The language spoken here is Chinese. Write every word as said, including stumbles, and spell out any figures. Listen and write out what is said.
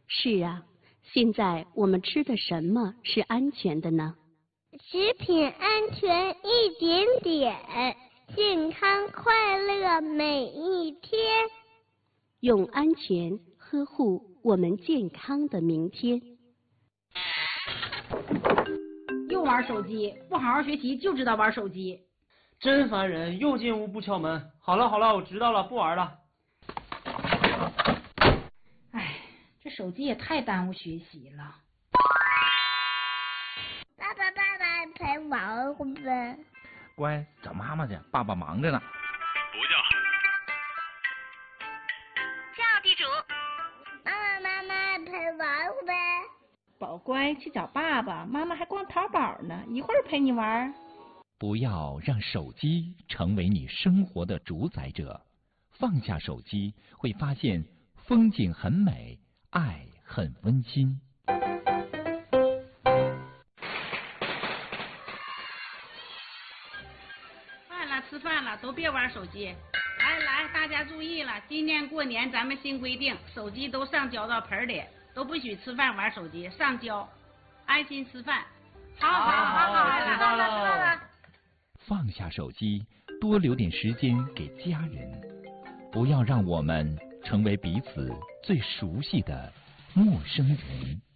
是啊，现在我们吃的什么是安全的呢？ 食品安全一点点，健康快乐每一天。 用安全呵护我们健康的明天。 又玩手机，不好好学习就知道玩手机， 真烦人！又进屋不敲门。好了好了，我知道了，不玩了。 哎，这手机也太耽误学习了。 爸爸爸爸陪玩会不会？ 乖，找妈妈去，爸爸忙着呢。 不叫。 叫地主。 妈妈妈妈陪玩会不会？ 宝乖，去找爸爸，妈妈还逛淘宝呢，一会儿陪你玩。 不要让手机成为你生活的主宰者，放下手机，会发现风景很美，爱很温馨。 饭了，吃饭了，都别玩手机。来来，大家注意了，今年过年咱们新规定，手机都上交到盆里，都不许吃饭玩手机，上交，安心吃饭。好好好好， 知道了。 放下手机，多留点时间给家人，不要让我们成为彼此最熟悉的陌生人。